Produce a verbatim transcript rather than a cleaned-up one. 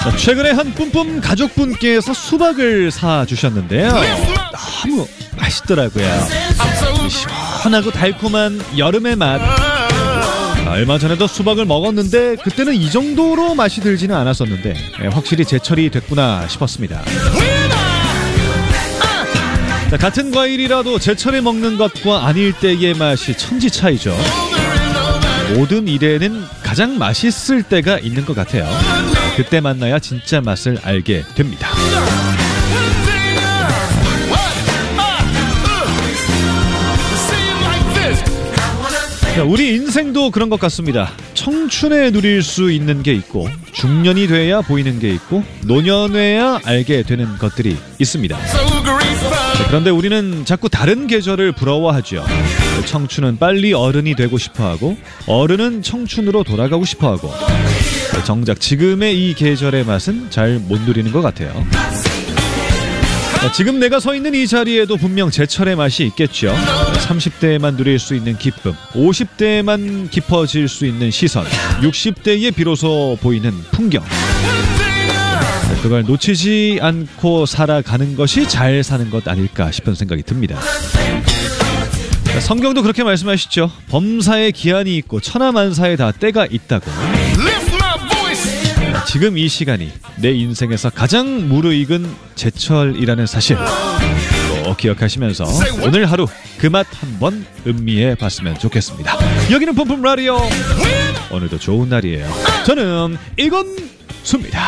자, 최근에 한 뿜뿜 가족분께서 수박을 사주셨는데요. 너무 맛있더라고요. 시원하고 달콤한 여름의 맛. 얼마 전에도 수박을 먹었는데 그때는 이 정도로 맛이 들지는 않았었는데 네, 확실히 제철이 됐구나 싶었습니다. 자, 같은 과일이라도 제철에 먹는 것과 아닐 때의 맛이 천지 차이죠. 모든 일에는 가장 맛있을 때가 있는 것 같아요. 그때 만나야 진짜 맛을 알게 됩니다. 자, 우리 인생도 그런 것 같습니다. 청춘에 누릴 수 있는 게 있고 중년이 돼야 보이는 게 있고 노년에야 알게 되는 것들이 있습니다. 자, 그런데 우리는 자꾸 다른 계절을 부러워하죠. 청춘은 빨리 어른이 되고 싶어하고 어른은 청춘으로 돌아가고 싶어하고 정작 지금의 이 계절의 맛은 잘 못 누리는 것 같아요. 지금 내가 서 있는 이 자리에도 분명 제철의 맛이 있겠죠. 삼십 대에만 누릴 수 있는 기쁨, 오십 대에만 깊어질 수 있는 시선, 육십 대에 비로소 보이는 풍경. 그걸 놓치지 않고 살아가는 것이 잘 사는 것 아닐까 싶은 생각이 듭니다. 성경도 그렇게 말씀하시죠. 범사에 기한이 있고 천하만사에 다 때가 있다고. 지금 이 시간이 내 인생에서 가장 무르익은 제철이라는 사실 또 기억하시면서 오늘 하루 그 맛 한번 음미해 봤으면 좋겠습니다. 여기는 뿜뿜 라디오. 오늘도 좋은 날이에요. 저는 이건수입니다.